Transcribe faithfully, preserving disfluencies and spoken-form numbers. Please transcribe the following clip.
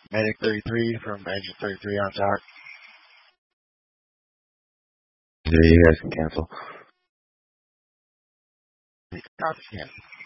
Medic thirty-three from Engine thirty-three on tower. Yeah, you guys can cancel. Copy, cancel.